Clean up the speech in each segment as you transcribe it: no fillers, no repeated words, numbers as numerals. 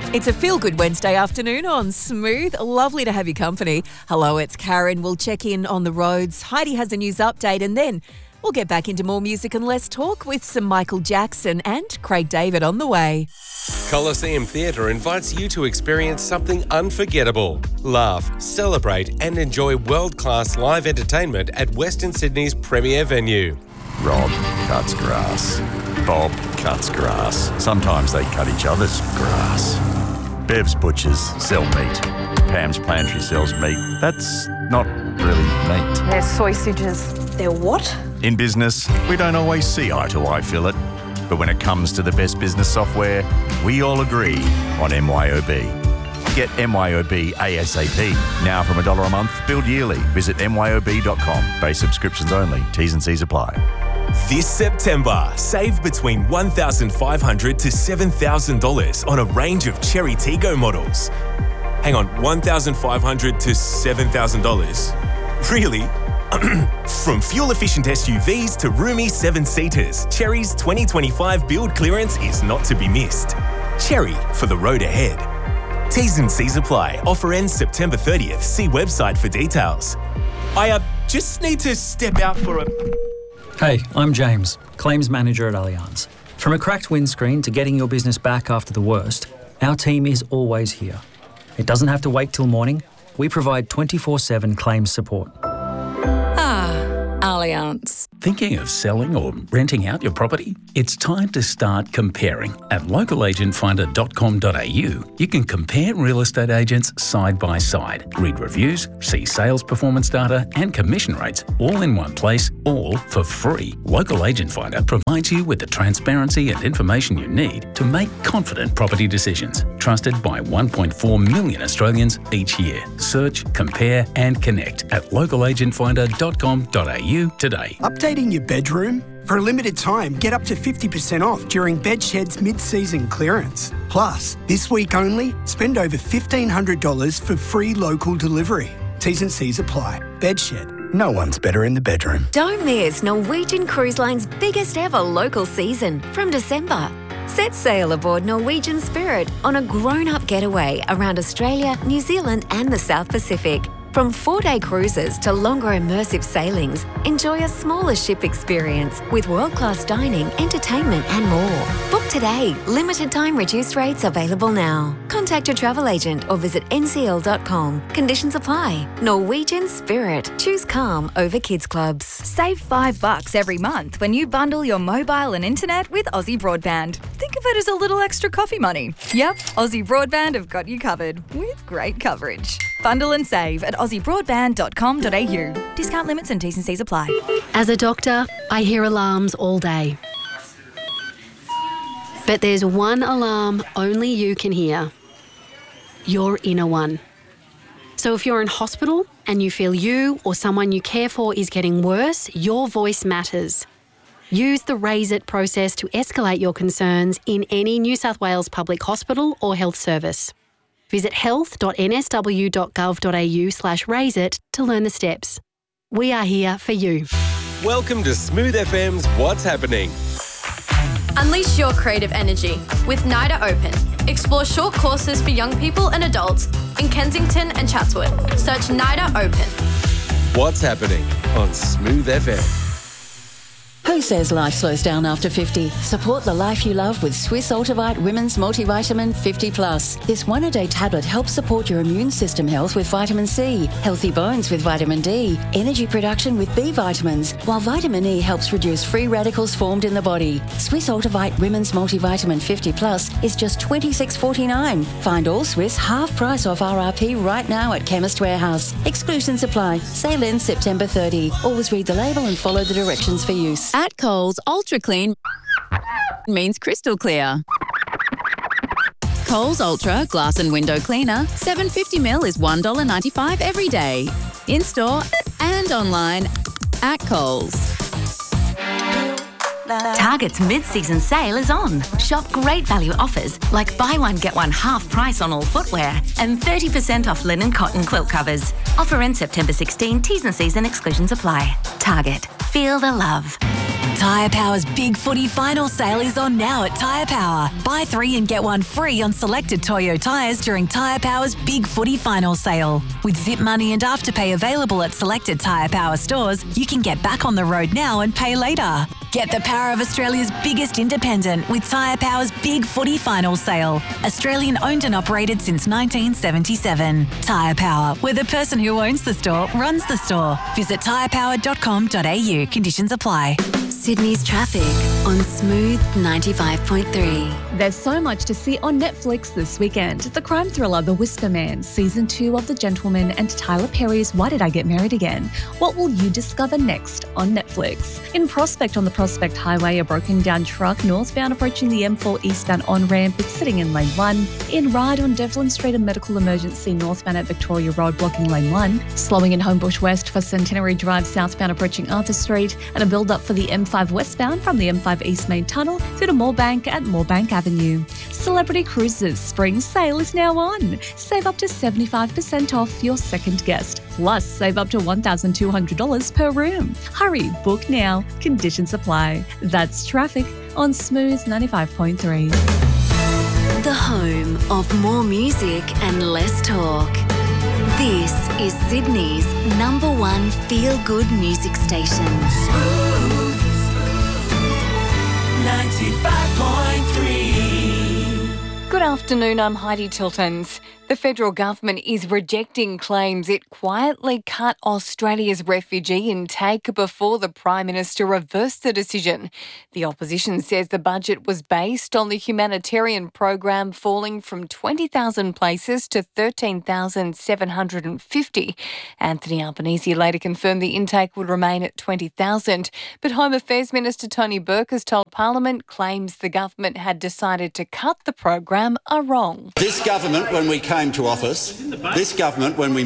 It's a feel-good Wednesday afternoon on Smooth. Lovely to have your company. Hello, it's Karen. We'll check in on the roads. Heidi has a news update and then we'll get back into more music and less talk with some Michael Jackson and Craig David on the way. Coliseum Theatre invites you to experience something unforgettable. Laugh, celebrate and enjoy world-class live entertainment at Western Sydney's premier venue. Rob cuts grass. Bob cuts grass. Sometimes they cut each other's grass. Bev's butchers sell meat. Pam's pantry sells meat. That's not really meat. They're sausages. They're what? In business, we don't always see eye to eye, Phillip. But when it comes to the best business software, we all agree on MYOB. Get MYOB ASAP. Now from $1 a month, billed yearly. Visit myob.com. Base subscriptions only. T's and C's apply. This September, save between $1,500 to $7,000 on a range of Cherry Tiggo models. Hang on, $1,500 to $7,000? Really? From fuel-efficient SUVs to roomy seven-seaters, Cherry's 2025 build clearance is not to be missed. Cherry for the road ahead. T's and C's apply. Offer ends September 30th. See website for details. I just need to step out for a... Hey, I'm James, Claims Manager at Allianz. From a cracked windscreen to getting your business back after the worst, our team is always here. It doesn't have to wait till morning. We provide 24/7 claims support. Allianz. Thinking of selling or renting out your property? It's time to start comparing. At localagentfinder.com.au, you can compare real estate agents side by side, read reviews, see sales performance data and commission rates all in one place, all for free. Local Agent Finder provides you with the transparency and information you need to make confident property decisions. Trusted by 1.4 million Australians each year. Search, compare and connect at localagentfinder.com.au today. Updating your bedroom? For a limited time, get up to 50% off during Bedshed's mid-season clearance. Plus, this week only, spend over $1,500 for free local delivery. T's and C's apply. Bedshed. No one's better in the bedroom. Don't miss Norwegian Cruise Line's biggest ever local season from December. Set sail aboard Norwegian Spirit on a grown-up getaway around Australia, New Zealand and the South Pacific. From 4-day cruises to longer immersive sailings, enjoy a smaller ship experience with world-class dining, entertainment and more. Book today. Limited time reduced rates available now. Contact your travel agent or visit ncl.com. Conditions apply. Norwegian Spirit. Choose calm over kids clubs. Save $5 every month when you bundle your mobile and internet with Aussie Broadband. Think of it as a little extra coffee money. Yep, Aussie Broadband have got you covered with great coverage. Bundle and save at aussiebroadband.com.au. Discount limits and T's and C's apply. As a doctor, I hear alarms all day. But there's one alarm only you can hear. Your inner one. So if you're in hospital and you feel you or someone you care for is getting worse, your voice matters. Use the Raise It process to escalate your concerns in any New South Wales public hospital or health service. Visit health.nsw.gov.au/raiseit to learn the steps. We are here for you. Welcome to Smooth FM's What's Happening. Unleash your creative energy with NIDA Open. Explore short courses for young people and adults in Kensington and Chatswood. Search NIDA Open. What's Happening on Smooth FM. Who says life slows down after 50? Support the life you love with Swiss Ultivite Women's Multivitamin 50 Plus. This one-a-day tablet helps support your immune system health with vitamin C, healthy bones with vitamin D, energy production with B vitamins, while vitamin E helps reduce free radicals formed in the body. Swiss Ultivite Women's Multivitamin 50 Plus is just $26.49. Find all Swiss half price off RRP right now at Chemist Warehouse. Exclusions apply. Sale ends September 30. Always read the label and follow the directions for use. At Coles, Ultra Clean means crystal clear. Coles Ultra Glass and Window Cleaner, 750ml is $1.95 every day. In-store and online at Coles. Target's mid-season sale is on. Shop great value offers like buy one get one half price on all footwear and 30% off linen cotton quilt covers. Offer ends September 16. T's and C's and exclusions apply. Target. Feel the love. Tyre Power's Big Footy Final Sale is on now at Tyre Power. Buy 3 and get 1 free on selected Toyo tyres during Tyre Power's Big Footy Final Sale. With Zip Money and Afterpay available at selected Tyre Power stores, you can get back on the road now and pay later. Get the power of Australia's biggest independent with Tyre Power's Big Footy Final Sale. Australian owned and operated since 1977. Tyre Power, where the person who owns the store runs the store. Visit tyrepower.com.au. Conditions apply. Sydney's traffic on Smooth 95.3. There's so much to see on Netflix this weekend. The crime thriller The Whisper Man, Season 2 of The Gentleman, and Tyler Perry's Why Did I Get Married Again? What will you discover next on Netflix? In Prospect on the Prospect Highway, a broken down truck northbound approaching the M4 eastbound on-ramp is sitting in lane 1. In Ryde on Devlin Street, a medical emergency northbound at Victoria Road blocking lane 1. Slowing in Homebush West for Centenary Drive southbound approaching Arthur Street, and a build-up for the M5 westbound from the M5 East Main Tunnel through to Moorebank at Moorebank Avenue. Celebrity Cruises Spring Sale is now on. Save up to 75% off your second guest. Plus, save up to $1,200 per room. Hurry, book now. Conditions apply. That's traffic on Smooth 95.3. The home of more music and less talk. This is Sydney's #1 feel-good music station. 95.3. Good afternoon, I'm Heidi Tiltons. The federal government is rejecting claims it quietly cut Australia's refugee intake before the Prime Minister reversed the decision. The opposition says the budget was based on the humanitarian program falling from 20,000 places to 13,750. Anthony Albanese later confirmed the intake would remain at 20,000, but Home Affairs Minister Tony Burke has told Parliament claims the government had decided to cut the program are wrong. This government, when we came to office, when we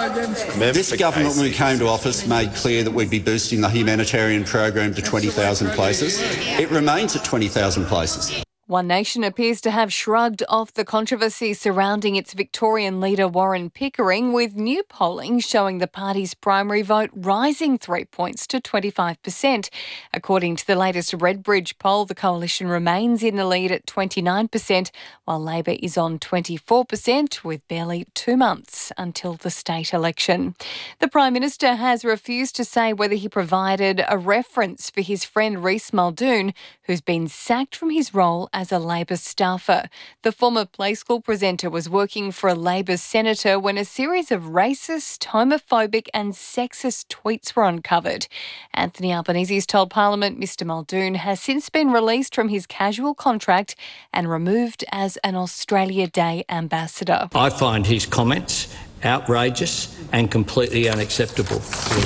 came to office, made clear that we'd be boosting the humanitarian program to 20,000 places. It remains at 20,000 places. One Nation appears to have shrugged off the controversy surrounding its Victorian leader Warren Pickering, with new polling showing the party's primary vote rising 3 points to 25%. According to the latest Redbridge poll, the coalition remains in the lead at 29%, while Labor is on 24%, with barely 2 months until the state election. The Prime Minister has refused to say whether he provided a reference for his friend Reece Muldoon, who's been sacked from his role as a Labor staffer. The former Play School presenter was working for a Labor senator when a series of racist, homophobic and sexist tweets were uncovered. Anthony Albanese told Parliament Mr Muldoon has since been released from his casual contract and removed as an Australia Day ambassador. I find his comments outrageous and completely unacceptable.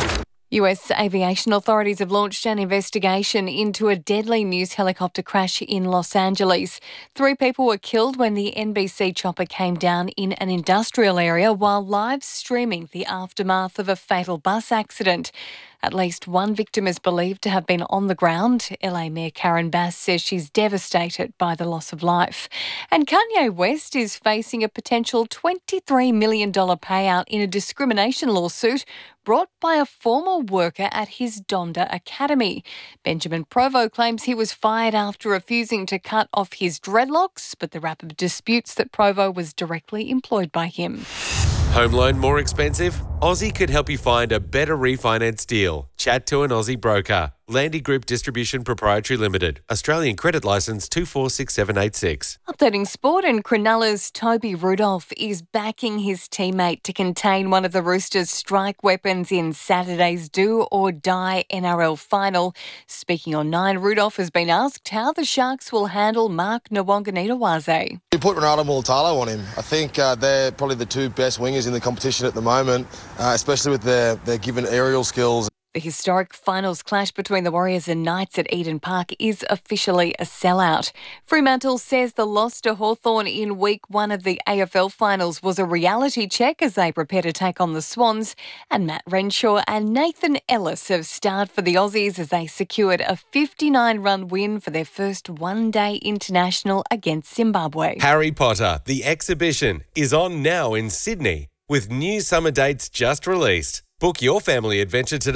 US aviation authorities have launched an investigation into a deadly news helicopter crash in Los Angeles. 3 people were killed when the NBC chopper came down in an industrial area while live streaming the aftermath of a fatal bus accident. At least one victim is believed to have been on the ground. LA Mayor Karen Bass says she's devastated by the loss of life. And Kanye West is facing a potential $23 million payout in a discrimination lawsuit brought by a former worker at his Donda Academy. Benjamin Provo claims he was fired after refusing to cut off his dreadlocks, but the rapper disputes that Provo was directly employed by him. Home loan more expensive? Aussie could help you find a better refinance deal. Chat to an Aussie broker. Landy Group Distribution Proprietary Limited. Australian credit licence 246786. Updating sport, and Cronulla's Toby Rudolph is backing his teammate to contain one of the Roosters' strike weapons in Saturday's do-or-die NRL final. Speaking on 9, Rudolph has been asked how the Sharks will handle Mark Nwanganitawase. You put Ronaldo Mulitalo on him. I think they're probably the 2 best wingers in the competition at the moment, especially with their given aerial skills. The historic finals clash between the Warriors and Knights at Eden Park is officially a sellout. Fremantle says the loss to Hawthorn in week 1 of the AFL finals was a reality check as they prepare to take on the Swans. And Matt Renshaw and Nathan Ellis have starred for the Aussies as they secured a 59-run win for their first one-day international against Zimbabwe. Harry Potter, the exhibition, is on now in Sydney with new summer dates just released. Book your family adventure today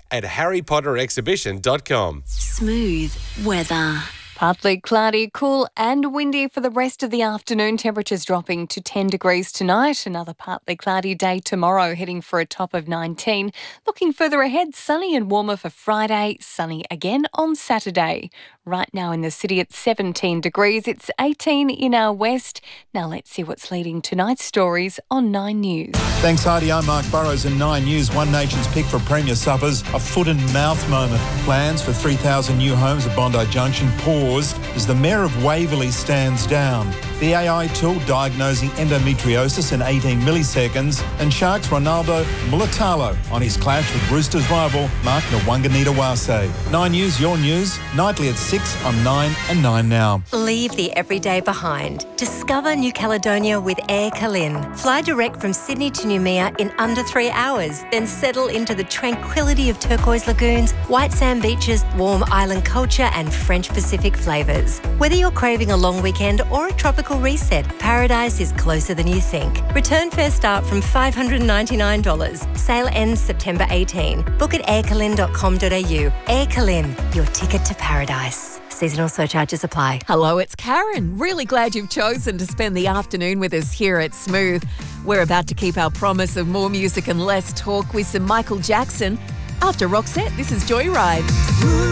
at harrypotterexhibition.com. Smooth weather. Partly cloudy, cool and windy for the rest of the afternoon. Temperatures dropping to 10 degrees tonight. Another partly cloudy day tomorrow, heading for a top of 19. Looking further ahead, sunny and warmer for Friday, sunny again on Saturday. Right now in the city it's 17 degrees. It's 18 in our west. Now let's see what's leading tonight's stories on 9 News. Thanks, Heidi. I'm Mark Burrows in 9 News. One Nation's pick for Premier Suppers, a foot and mouth moment. Plans for 3,000 new homes at Bondi Junction paused as the Mayor of Waverley stands down. The AI tool diagnosing endometriosis in 18 milliseconds, and Sharks Ronaldo Mulatalo on his clash with Roosters rival Mark Nwanganita-Wase. 9 News, your news, nightly at 6 on 9 and 9 Now. Leave the everyday behind. Discover New Caledonia with Air Calin. Fly direct from Sydney to Noumea in under 3 hours, then settle into the tranquility of turquoise lagoons, white sand beaches, warm island culture and French Pacific flavours. Whether you're craving a long weekend or a tropical reset, paradise is closer than you think. Return fare start from $599. Sale ends September 18. Book at aircalin.com.au. Air Calin, your ticket to paradise. Seasonal surcharges apply. Hello, it's Karen. Really glad you've chosen to spend the afternoon with us here at Smooth. We're about to keep our promise of more music and less talk with some Michael Jackson. After Roxette, this is Joyride.